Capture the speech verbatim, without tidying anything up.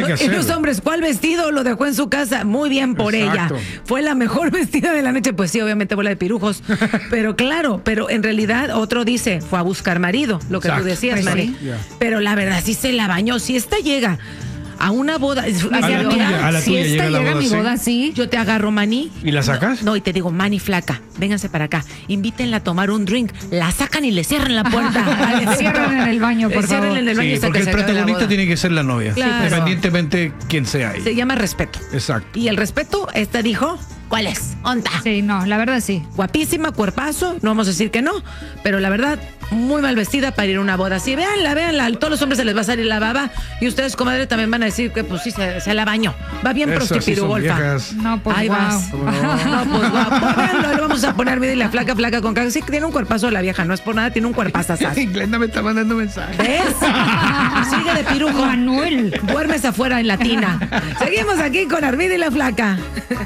que y hacerlo. los hombres, ¿cuál vestido? Lo dejó en su casa. Muy bien por Exacto. ella. Fue la mejor vestida de la noche. Pues sí, obviamente bola de pirujos. Pero claro, pero en realidad otro dice, fue a buscar marido, lo que Exacto. tú decías, Pues Mari. sí. Ya. Pero la verdad sí se la bañó. Si esta llega a una boda, Me decía, la mira, tuya, a la si tuya esta llega la llega a boda mi así. boda así, yo te agarro, Mani. ¿Y la sacas? No, y te digo, Mani flaca, vénganse para acá, invítenla a tomar un drink, la sacan y le cierran la puerta. Le cierran en el baño, por Le cierran favor. en el baño Sí, hasta porque que el se acabe la protagonista boda. tiene que ser la novia, Claro. independientemente quién sea ahí. Se llama respeto. Exacto. Y el respeto, esta dijo, ¿cuál es? Onta. Sí, no, la verdad sí. Guapísima, cuerpazo, no vamos a decir que no, pero la verdad, muy mal vestida para ir a una boda. Sí, véanla, véanla, a todos los hombres se les va a salir la baba y ustedes, comadre, también van a decir que pues sí, se, se la bañó. Va bien Eso, así son prostipirugolfa. viejas. No, pues Ahí wow. vas. No, pues guapo. Véanlo, le vamos a poner, mire, la flaca, flaca con caga. Sí, tiene un cuerpazo la vieja, no es por nada, tiene un cuerpazo. Glenda me está mandando mensajes. ¿Ves? Sigue de pirujo. Manuel. Duermes afuera en la tina. Seguimos aquí con Armida y la flaca.